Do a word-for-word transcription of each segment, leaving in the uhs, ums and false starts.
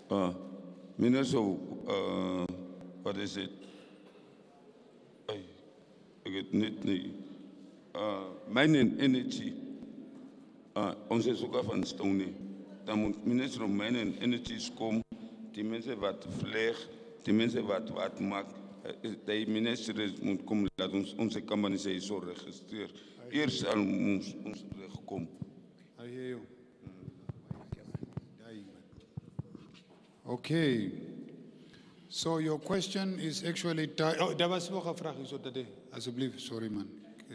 Uh, Minister, uh, what is it? I, I get net uh, mining energy. Uh, onze zoeken van Stony. Dan moet minister of Mining and Energy komen. Die mensen wat vleeg, die mensen wat wat maakt. De minister moet komen dat ons onze compagnie zo registreert. Eerst zal ons ons recht komen. I hear you. Okay. So your question is actually tied. Oh, daar was nog een vraag zo today. Alsjeblieft, sorry man.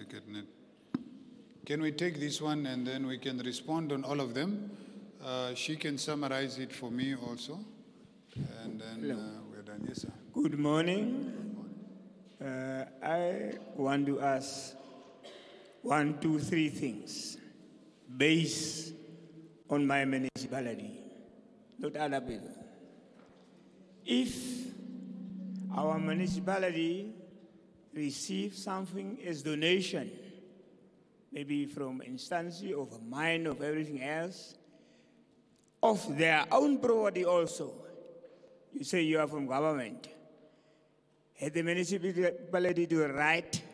Can we take this one and then we can respond on all of them? Uh, she can summarize it for me also. And then uh, we're done. Yes, sir. Good morning. Uh, I want to ask one, two, three things based on my municipality, not other people. If our municipality receives something as donation, maybe from instances of a mine of everything else, of their own property also, you say you are from government, had the municipality the right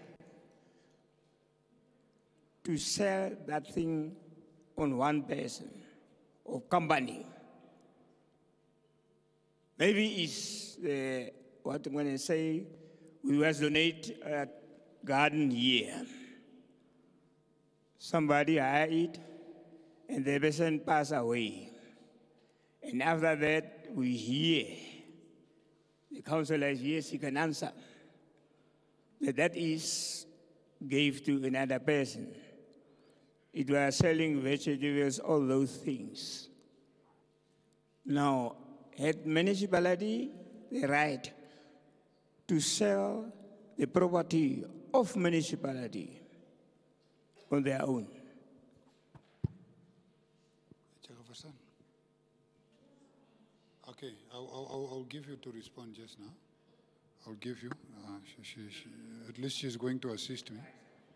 to sell that thing on one person or company? Maybe it's uh, what I'm going to say, we was donate a garden here. Somebody hired it, and the person passed away. And after that, we hear, the councillor is yes, he can answer, that that is gave to another person. It was selling vegetables, all those things. Now, had municipality the right to sell the property of municipality on their own? Okay, I'll, I'll, I'll give you to respond just now. I'll give you. Uh, she, she, she, at least she's going to assist me.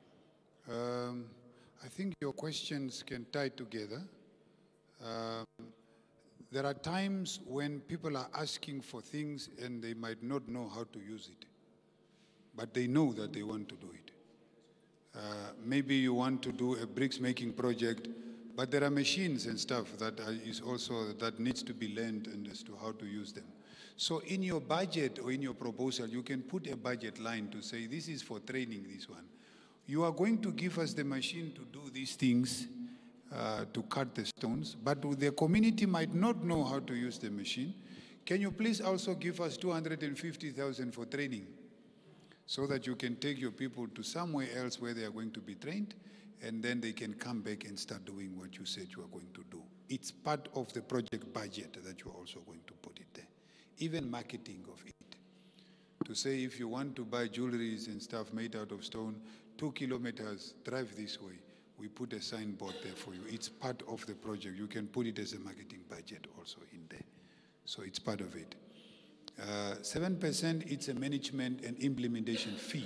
Um, I think your questions can tie together. Um, there are times when people are asking for things and they might not know how to use it, but they know that they want to do it. Uh, maybe you want to do a bricks making project, but there are machines and stuff that are, is also that needs to be learned and as to how to use them. So in your budget or in your proposal, you can put a budget line to say this is for training this one. You are going to give us the machine to do these things, uh, to cut the stones, but the community might not know how to use the machine. Can you please also give us two hundred fifty thousand for training so that you can take your people to somewhere else where they are going to be trained, and then they can come back and start doing what you said you are going to do. It's part of the project budget that you're also going to put it there. Even marketing of it. To say if you want to buy jewelries and stuff made out of stone, two kilometers, drive this way. We put a signboard there for you. It's part of the project. You can put it as a marketing budget also in there. So it's part of it. Uh, seven percent, it's a management and implementation fee.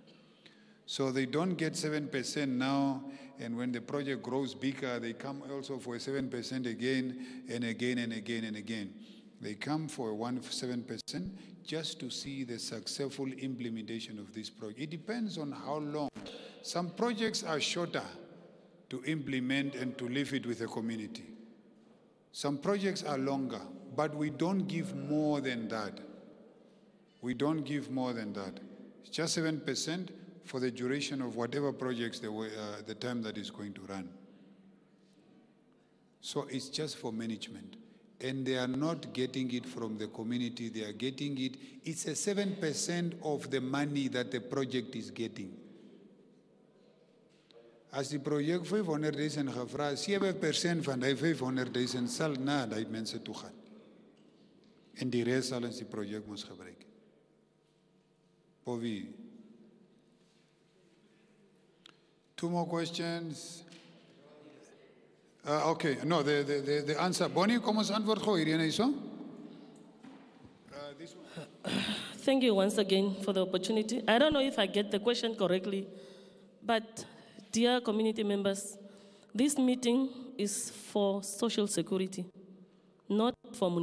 So they don't get seven percent now, and when the project grows bigger, they come also for seven percent again and again and again and again. They come for one seven percent just to see the successful implementation of this project. It depends on how long. Some projects are shorter to implement and to live it with the community. Some projects are longer, but we don't give more than that. We don't give more than that. It's just seven percent for the duration of whatever projects the, way, uh, the time that is going to run. So it's just for management. And they are not getting it from the community, they are getting it. It's a seven percent of the money that the project is getting. As die project vijfhonderdduizend gevra, seven percent van die vijfhonderdduizend sal na die mense toe gaan. En die res sal ons die projek moes gebruik. Povi. Two more questions. Uh, okay, no, the, the, the, the answer. Bonnie, kom ons antwoord gou hierdie ene hierso. Uh, this one. Thank you once again for the opportunity. I don't know if I get the question correctly, but dear community members, this meeting is for social security, not for